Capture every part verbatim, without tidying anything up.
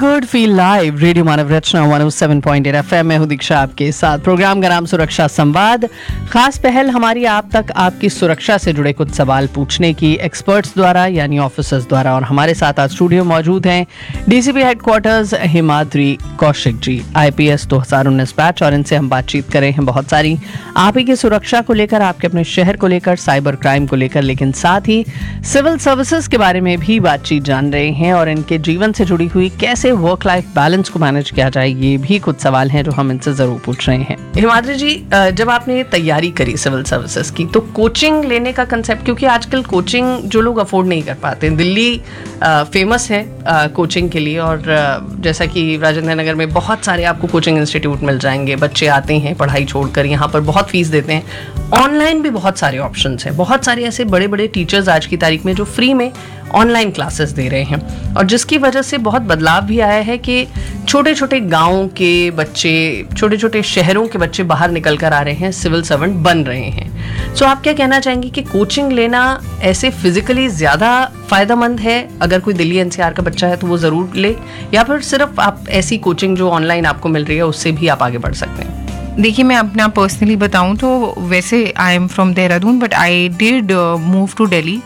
Good feel live radio मानव रचना एक सौ सात पॉइंट आठ एफएम में हूं दीक्षा आपके साथ। प्रोग्राम का नाम सुरक्षा संवाद। खास पहल हमारी आप तक आपकी सुरक्षा से जुड़े कुछ सवाल पूछने की एक्सपर्ट्स द्वारा यानी ऑफिसर्स द्वारा। और हमारे साथ आज स्टूडियो मौजूद हैं DCP headquarters Himadri Kaushik ji, IPS दो हज़ार उन्नीस बैच, और इनसे हम बातचीत कर रहे हैं बहुत सारी आप ही की सुरक्षा को लेकर, आपके अपने शहर को लेकर, साइबर क्राइम को लेकर, लेकिन साथ ही सिविल सर्विसेज के बारे में भी बातचीत जान रहे हैं और इनके जीवन से जुड़ी हुई कैसे वर्क लाइफ बैलेंस को मैनेज किया जाए, ये भी कुछ सवाल हैं जो हम इनसे जरूर पूछ रहे हैं। हिमाद्री जी, जब आपने तैयारी करी सिविल सर्विसेज की तो कोचिंग लेने का कंसेप्ट, क्योंकि आजकल कोचिंग जो लोग अफोर्ड नहीं कर पाते, दिल्ली फेमस है आ, कोचिंग के लिए, और आ, जैसा कि राजेंद्र नगर में बहुत सारे आपको कोचिंग इंस्टीट्यूट मिल जाएंगे, बच्चे आते हैं पढ़ाई छोड़कर यहाँ पर बहुत फीस देते हैं। ऑनलाइन भी बहुत सारे ऑप्शंस हैं, बहुत सारे ऐसे बड़े बड़े टीचर्स आज की तारीख में जो फ्री में ऑनलाइन क्लासेस दे रहे हैं, और जिसकी वजह से बहुत बदलाव भी आया है कि छोटे छोटे गाँव के बच्चे, छोटे छोटे शहरों के बच्चे बाहर निकल कर आ रहे हैं, सिविल सर्वेंट बन रहे हैं। सो आप क्या कहना चाहेंगे कि कोचिंग लेना ऐसे फिजिकली ज़्यादा फ़ायदेमंद है? अगर कोई दिल्ली एनसीआर का बच्चा है तो वो ज़रूर ले, या फिर सिर्फ आप ऐसी कोचिंग जो ऑनलाइन आपको मिल रही है उससे भी आप आगे बढ़ सकते हैं? देखिए, मैं अपना पर्सनली बताऊं तो वैसे I am from Dehradun, but I did move to Delhi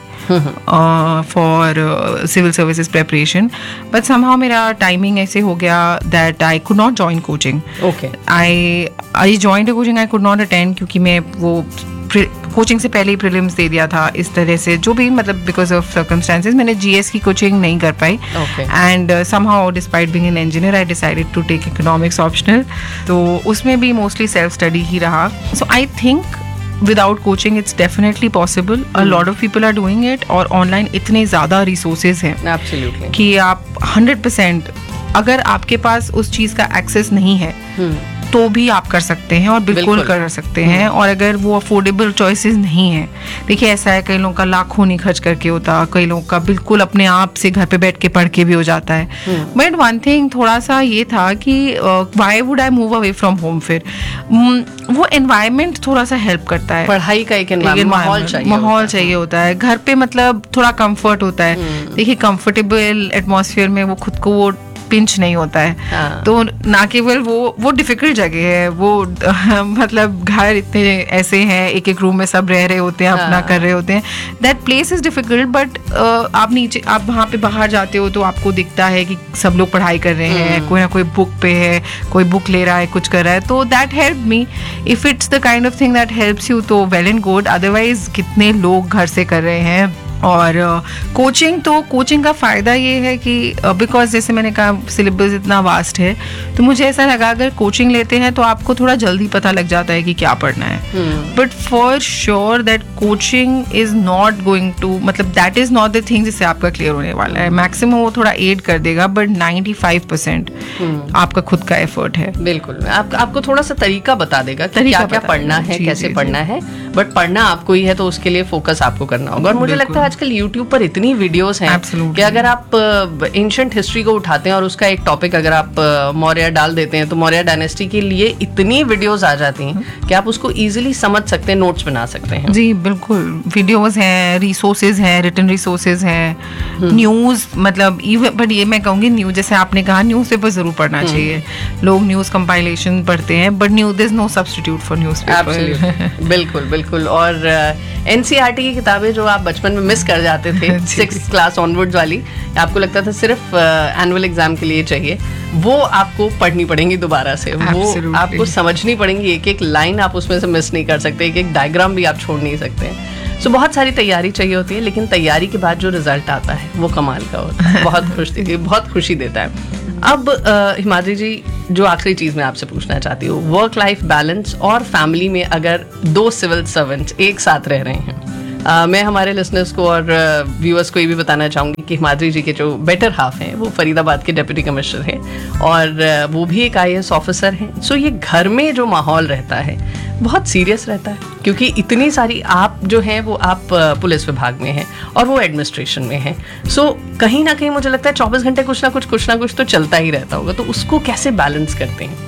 for civil services preparation, but somehow मेरा टाइमिंग ऐसे हो गया that I could not join coaching. Okay, I I joined a coaching, I could not attend, क्योंकि मैं वो coaching से पहले ही prelims दे दिया था, इस तरह से जो भी, मतलब बिकॉज ऑफ सर्कमस्टेंसेज मैंने जीएस की कोचिंग नहीं कर पाई। And somehow despite being an engineer I decided to take economics optional, तो उसमें भी मोस्टली सेल्फ स्टडी ही रहा। सो I think without coaching it's definitely possible. hmm. A lot of people are doing it, और online इतने ज़्यादा resources हैं Absolutely. कि आप हंड्रेड परसेंट अगर आपके पास उस चीज़ का एक्सेस नहीं है hmm. तो भी आप कर सकते हैं, और बिल्कुल, बिल्कुल कर सकते हैं। और अगर वो अफोर्डेबल चॉइसेस नहीं है, देखिए ऐसा है कई लोगों का लाखों नहीं खर्च करके होता, कई लोगों का बिल्कुल अपने आप से घर पे बैठ के पढ़ के भी हो जाता है। बट वन थिंग थोड़ा सा ये था कि why would I move away from home, फिर वो एनवायरनमेंट थोड़ा सा हेल्प करता है, पढ़ाई का एक माहौल चाहिए माहौल चाहिए होता है घर पे, मतलब थोड़ा कंफर्ट होता है। देखिए कंफर्टेबल एटमॉस्फेयर में वो खुद को वो पिंच नहीं होता है। हाँ। तो ना केवल वो वो डिफिकल्ट जगह है, वो मतलब घर इतने ऐसे हैं, एक एक रूम में सब रह रहे होते हैं, हाँ। अपना कर रहे होते हैं, that place is difficult. But आप नीचे, आप वहाँ पे बाहर जाते हो तो आपको दिखता है कि सब लोग पढ़ाई कर रहे हैं, कोई ना कोई बुक पे है, कोई बुक ले रहा है, कुछ कर रहा है, तो that help me. If it's the kind of thing that helps you तो वेल एंड गुड, अदरवाइज कितने लोग घर से कर रहे हैं। और कोचिंग uh, तो कोचिंग का फ़ायदा ये है कि बिकॉज uh, जैसे मैंने कहा सिलेबस इतना वास्ट है, तो मुझे ऐसा लगा अगर कोचिंग लेते हैं तो आपको थोड़ा जल्दी पता लग जाता है कि क्या पढ़ना है। But for sure that coaching is not going to, मतलब that is not the thing जिससे आपका क्लियर होने वाला है। मैक्सिमम वो थोड़ा एड कर देगा, बट नाइन्टी फाइव परसेंट आपका खुद का एफर्ट है। बिल्कुल, आप, आपको थोड़ा सा तरीका बता देगा कि क्या क्या पढ़ना है, कैसे पढ़ना है, बट पढ़ना आपको ही है तो उसके लिए फोकस आपको करना होगा। और मुझे लगता है आजकल यूट्यूब पर इतनी वीडियोस हैं कि अगर आप एंशिएंट हिस्ट्री को उठाते हैं और उसका एक टॉपिक अगर आप मौर्य डाल देते हैं तो मौर्य डायनेस्टी के लिए इतनी वीडियोस आ जाती हैं कि आप उसको इजीली समझ सकते हैं, नोट्स बना सकते हैं। जी बिल्कुल, वीडियोस हैं, रिसोर्सेज हैं, रिटन रिसोर्सेज हैं, न्यूज़, मतलब इवन, बट ये मैं कहूँगी न्यूज़, जैसे आपने कहा न्यूज़ पेपर जरूर पढ़ना चाहिए। लोग न्यूज़ कंपाइलेशन पढ़ते हैं, but news there is no substitute for news paper. बिल्कुल बिल्कुल। और एनसीईआरटी की किताबें जो आप बचपन में मिस कर जाते थे, सिक्स क्लास ऑनवर्ड्स वाली, आपको लगता था सिर्फ एनुअल एग्जाम के लिए चाहिए, वो आपको पढ़नी पड़ेंगी दोबारा से, वो आपको समझनी पड़ेंगी, एक एक लाइन आप उसमें से मिस नहीं कर सकते, एक एक डायग्राम भी आप छोड़ नहीं सकते हैं। सो बहुत सारी तैयारी चाहिए होती है, लेकिन तैयारी के बाद जो रिजल्ट आता है वो कमाल का होता है, बहुत खुश बहुत खुशी देता है। अब हिमाद्री जी, जो आखिरी चीज़ मैं आपसे पूछना चाहती हूँ, वर्क लाइफ बैलेंस और फैमिली में अगर दो सिविल सर्वेंट्स एक साथ रह रहे हैं, Uh, मैं हमारे लिसनर्स को और व्यूअर्स uh, को ये भी बताना चाहूँगी कि हिमाद्री जी के जो बेटर हाफ हैं वो फरीदाबाद के डिप्टी कमिश्नर हैं, और uh, वो भी एक आईएएस ऑफिसर हैं। सो ये घर में जो माहौल रहता है बहुत सीरियस रहता है, क्योंकि इतनी सारी, आप जो हैं वो आप uh, पुलिस विभाग में हैं और वो एडमिनिस्ट्रेशन में हैं। सो कहीं ना कहीं मुझे लगता है चौबीस घंटे कुछ ना कुछ कुछ ना कुछ तो चलता ही रहता होगा, तो उसको कैसे बैलेंस करते हैं?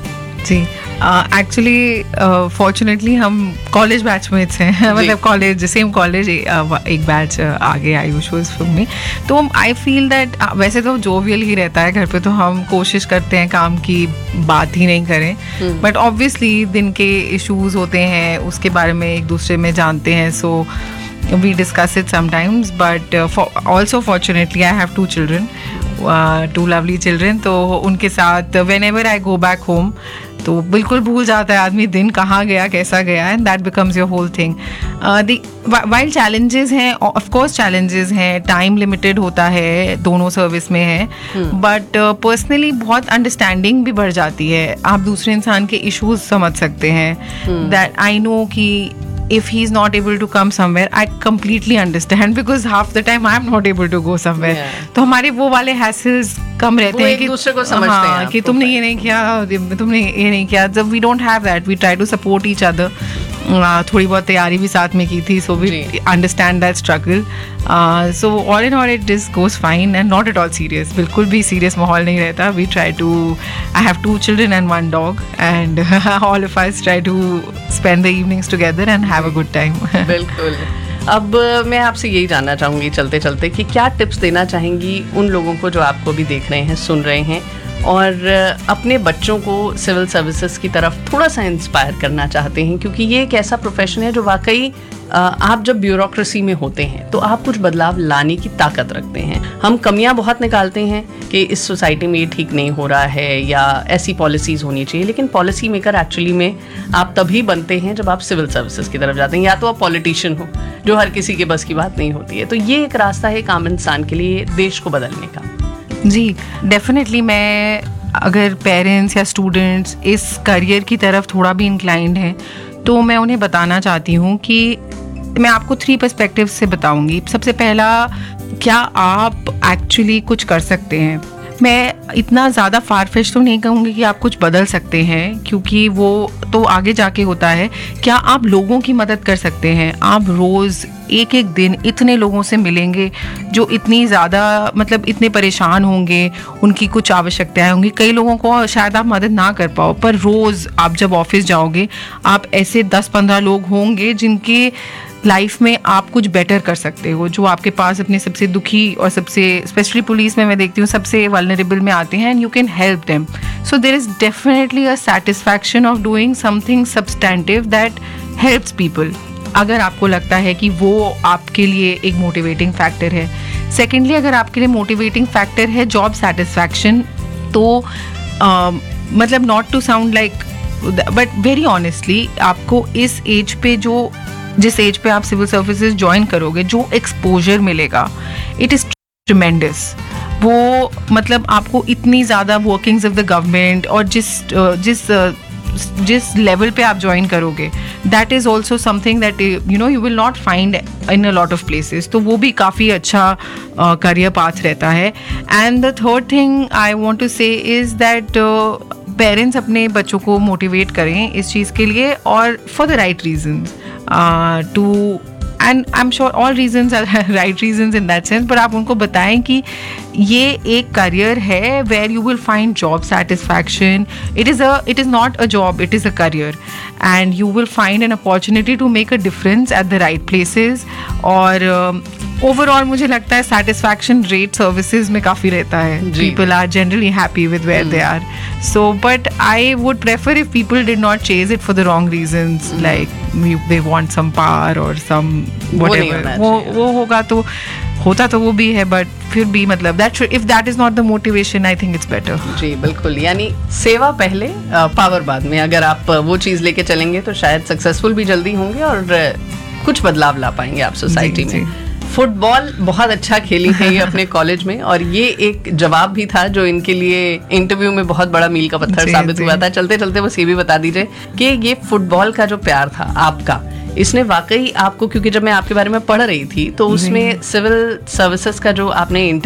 जी, एक्चुअली फॉर्चुनेटली हम कॉलेज बैचमेट्स हैं मतलब कॉलेज सेम कॉलेज एक बैच आगे आयुष वाज फ्रॉम मी। तो आई फील दैट वैसे तो जोवियल ही रहता है घर पे, तो हम कोशिश करते हैं काम की बात ही नहीं करें, बट ऑब्वियसली दिन के इश्यूज होते हैं उसके बारे में एक दूसरे में जानते हैं, सो we discuss it sometimes, but uh, for, also fortunately I have two children, uh, two lovely children, तो उनके साथ whenever I go back home तो बिल्कुल भूल जाता है आदमी दिन कहाँ गया कैसा गया, and that becomes your whole thing. uh, the while challenges हैं, of course challenges हैं, time limited होता है, दोनों सर्विस में है, but uh, personally बहुत understanding भी बढ़ जाती है, आप दूसरे इंसान के issues समझ सकते हैं, that I know कि if he's not able to come somewhere, I completely understand because half the time I'm not able to go somewhere. Yeah. तो हमारे वो वाले hassles कम रहते हैं कि दूसरे को समझते हाँ, हैं कि तुमने ये नहीं किया, तुमने ये नहीं किया. जब we don't have that, we try to support each other. Uh, थोड़ी बहुत तैयारी भी साथ में की थी, so we understand that struggle. Uh, so all in all it just goes fine and not at all serious. बिल्कुल भी serious माहौल नहीं रहता. We try to, I have two children and one dog, and all of us try to spend the evenings together and have a good time. बिल्कुल. अब मैं आपसे यही जानना चाहूँगी चलते चलते कि क्या टिप्स देना चाहेंगी उन लोगों को जो आपको भी देख रहे हैं, सुन रहे हैं और अपने बच्चों को सिविल सर्विसेज की तरफ थोड़ा सा इंस्पायर करना चाहते हैं, क्योंकि ये एक ऐसा प्रोफेशन है जो वाकई आप जब ब्यूरोक्रेसी में होते हैं तो आप कुछ बदलाव लाने की ताकत रखते हैं. हम कमियां बहुत निकालते हैं कि इस सोसाइटी में ये ठीक नहीं हो रहा है या ऐसी पॉलिसीज़ होनी चाहिए, लेकिन पॉलिसी मेकर एक्चुअली में आप तभी बनते हैं जब आप सिविल सर्विसेज की तरफ जाते हैं, या तो आप पॉलिटिशियन हो जो हर किसी के बस की बात नहीं होती है. तो ये एक रास्ता है एक आम इंसान के लिए देश को बदलने का. जी डेफिनेटली, मैं अगर पेरेंट्स या स्टूडेंट्स इस करियर की तरफ थोड़ा भी इंक्लाइंड हैं तो मैं उन्हें बताना चाहती हूँ कि मैं आपको थ्री पर्सपेक्टिव से बताऊँगी. सबसे पहला, क्या आप एक्चुअली कुछ कर सकते हैं. मैं इतना ज़्यादा फारफेच तो नहीं कहूँगी कि आप कुछ बदल सकते हैं, क्योंकि वो तो आगे जाके होता है. क्या आप लोगों की मदद कर सकते हैं. आप रोज़ एक एक दिन इतने लोगों से मिलेंगे जो इतनी ज़्यादा मतलब इतने परेशान होंगे, उनकी कुछ आवश्यकताएं होंगी. कई लोगों को शायद आप मदद ना कर पाओ, पर रोज़ आप जब ऑफिस जाओगे आप ऐसे दस पंद्रह लोग होंगे जिनके लाइफ में आप कुछ बेटर कर सकते हो, जो आपके पास अपने सबसे दुखी और सबसे, स्पेशली पुलिस में मैं देखती हूँ, सबसे वल्नरेबल में आते हैं, and you can help them. So there is definitely a satisfaction of doing something substantive that helps people, अगर आपको लगता है कि वो आपके लिए एक मोटिवेटिंग फैक्टर है. सेकेंडली, अगर आपके लिए मोटिवेटिंग फैक्टर है जॉब सेटिस्फैक्शन, तो uh, मतलब not to sound like, but very honestly आपको इस एज पे, जो जिस एज पे आप सिविल सर्विसेज ज्वाइन करोगे, जो एक्सपोजर मिलेगा, इट इज़ ट्रिमेंडस. वो मतलब आपको इतनी ज़्यादा वर्किंग्स ऑफ द गवर्नमेंट और जिस जिस जिस लेवल पे आप ज्वाइन करोगे, that is also something that you know you will not find in a lot of places. तो वो भी काफ़ी अच्छा करियर पाथ रहता है. And the third thing I want to से इज़ दैट पेरेंट्स अपने बच्चों को मोटिवेट करें इस चीज़ के लिए, और for the right reasons, to and I am sure all reasons are right reasons in that sense, पर आप उनको बताएं कि ये एक करियर है where you will find job satisfaction. It is a it is not a job, it is a career, and you will find an opportunity to make a difference at the right places. और overall uh, मुझे लगता है satisfaction rate services में काफ़ी रहता है. People are generally happy with where they are. So but I would prefer if people did not chase it for the wrong reasons, like they want some power और सम whatever, वो वो होगा तो होता तो वो भी है, बट फिर भी मतलब that if that is not the motivation, I think it's better. जी बिल्कुल, यानी सेवा पहले, पावर बाद में. अगर आप वो चीज़ लेके चलेंगे तो शायद सक्सेसफुल भी जल्दी होंगे और कुछ बदलाव ला पाएंगे आप सोसाइटी में. फुटबॉल बहुत अच्छा खेली है ये अपने कॉलेज में, और ये एक जवाब भी था जो इनके लिए इंटरव्यू में बहुत बड़ा मील का पत्थर साबित हुआ था. चलते चलते बस ये भी बता दीजिए कि ये फुटबॉल का जो प्यार था आपका, इसने वाकई आपको, क्योंकि जब मैं आपके बारे में पढ़ रही थी तो उसमें सिविल सर्विसेज का जो आपने